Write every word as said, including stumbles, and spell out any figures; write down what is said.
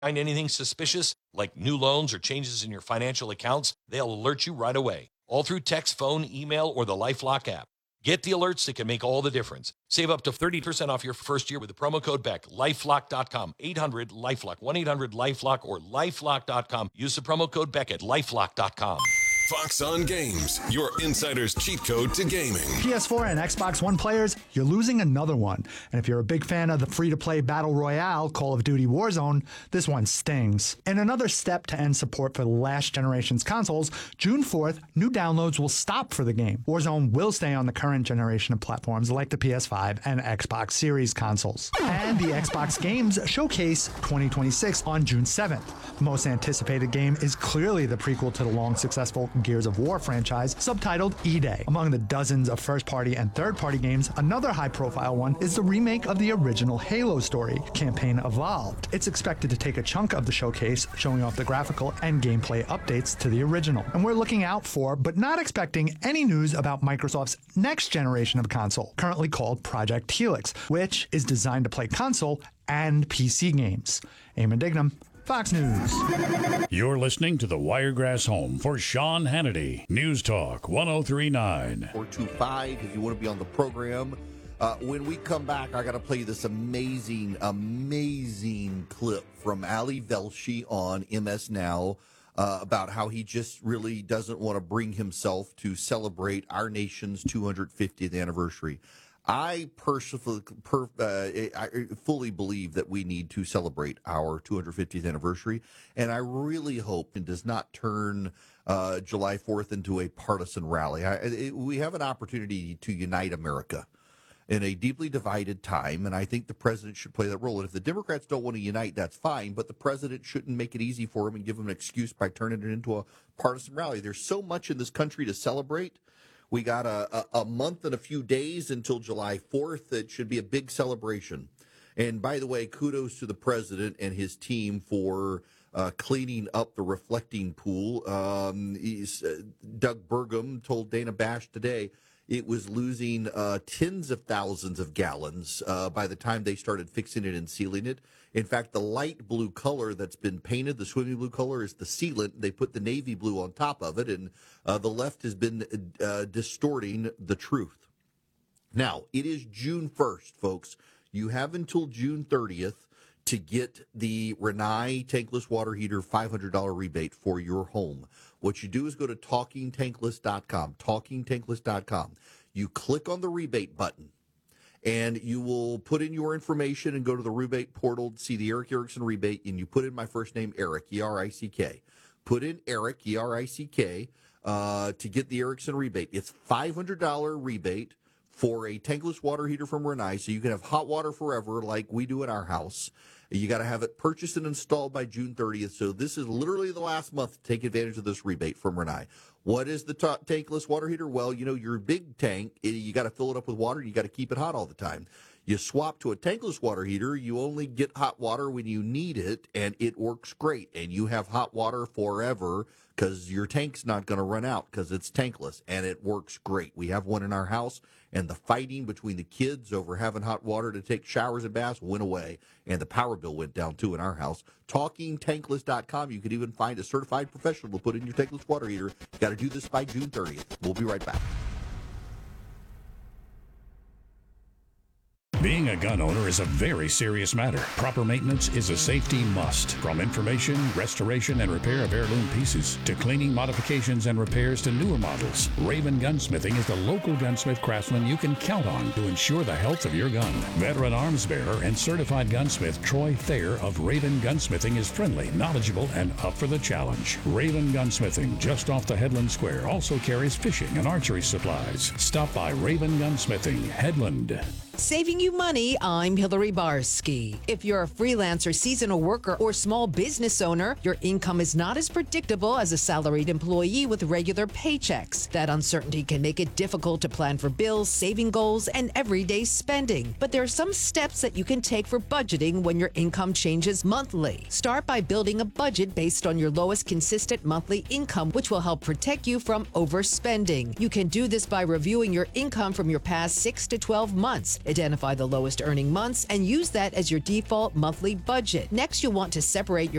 Find anything suspicious, like new loans or changes in your financial accounts, they'll alert you right away, all through text, phone, email, or the LifeLock app. Get the alerts that can make all the difference. Save up to thirty percent off your first year with the promo code Beck. lifelock dot com, eight hundred LifeLock, one eight hundred LifeLock, or lifelock dot com. Use the promo code Beck at lifelock dot com. Fox on Games, your insider's cheat code to gaming. P S four and Xbox One players, you're losing another one. And if you're a big fan of the free-to-play Battle Royale Call of Duty Warzone, this one stings. In another step to end support for the last generation's consoles, June fourth, new downloads will stop for the game. Warzone will stay on the current generation of platforms like the P S five and Xbox Series consoles. And the Xbox Games Showcase twenty twenty-six on June seventh. The most anticipated game is clearly the prequel to the long successful Gears of War franchise, subtitled E-Day. Among the dozens of first-party and third-party games, another high-profile one is the remake of the original Halo story, Campaign Evolved. It's expected to take a chunk of the showcase, showing off the graphical and gameplay updates to the original. And we're looking out for, but not expecting, any news about Microsoft's next generation of console, currently called Project Helix, which is designed to play console and P C games. Eamon Dignam, Fox News. You're listening to the Wiregrass Home for Sean Hannity. News Talk one oh three point nine. four two five if you want to be on the program. Uh, when we come back, I got to play you this amazing, amazing clip from Ali Velshi on M S Now uh, about how he just really doesn't want to bring himself to celebrate our nation's two hundred fiftieth anniversary. I personally per, uh, I fully believe that we need to celebrate our two hundred fiftieth anniversary, and I really hope it does not turn uh, July fourth into a partisan rally. I, it, we have an opportunity to unite America in a deeply divided time, and I think the president should play that role. And if the Democrats don't want to unite, that's fine, but the president shouldn't make it easy for him and give him an excuse by turning it into a partisan rally. There's so much in this country to celebrate. We got a, a, a month and a few days until July fourth. It should be a big celebration. And by the way, kudos to the president and his team for uh, cleaning up the reflecting pool. Um, he's, uh, Doug Burgum told Dana Bash today it was losing uh, tens of thousands of gallons uh, by the time they started fixing it and sealing it. In fact, the light blue color that's been painted, the swimming blue color, is the sealant. They put the navy blue on top of it, and uh, the left has been uh, distorting the truth. Now, it is June first, folks. You have until June thirtieth to get the Rinnai tankless water heater five hundred dollars rebate for your home. What you do is go to talking tankless dot com, talking tankless dot com. You click on the rebate button, and you will put in your information and go to the rebate portal, see the Eric Erickson rebate, and you put in my first name, Eric, E R I C K. Put in Eric, E R I C K, uh, to get the Erickson rebate. It's five hundred dollars rebate for a tankless water heater from Rinnai, so you can have hot water forever like we do in our house. You got to have it purchased and installed by June thirtieth, so this is literally the last month to take advantage of this rebate from Rinnai. What is the t- tankless water heater? Well, you know, your big tank, you got to fill it up with water, and you got to keep it hot all the time. You swap to a tankless water heater, you only get hot water when you need it, and it works great. And you have hot water forever because your tank's not going to run out because it's tankless, and it works great. We have one in our house, and the fighting between the kids over having hot water to take showers and baths went away, and the power bill went down, too, in our house. talking tankless dot com. You can even find a certified professional to put in your tankless water heater. You got to do this by June thirtieth. We'll be right back. Being a gun owner is a very serious matter. Proper maintenance is a safety must. From information, restoration, and repair of heirloom pieces, to cleaning, modifications, and repairs to newer models, Raven Gunsmithing is the local gunsmith craftsman you can count on to ensure the health of your gun. Veteran arms bearer and certified gunsmith Troy Thayer of Raven Gunsmithing is friendly, knowledgeable, and up for the challenge. Raven Gunsmithing, just off the Headland Square, also carries fishing and archery supplies. Stop by Raven Gunsmithing, Headland. Saving you money, I'm Hillary Barsky. If you're a freelancer, seasonal worker, or small business owner, your income is not as predictable as a salaried employee with regular paychecks. That uncertainty can make it difficult to plan for bills, saving goals, and everyday spending. But there are some steps that you can take for budgeting when your income changes monthly. Start by building a budget based on your lowest consistent monthly income, which will help protect you from overspending. You can do this by reviewing your income from your past six to twelve months. Identify the lowest earning months and use that as your default monthly budget. Next, you'll want to separate your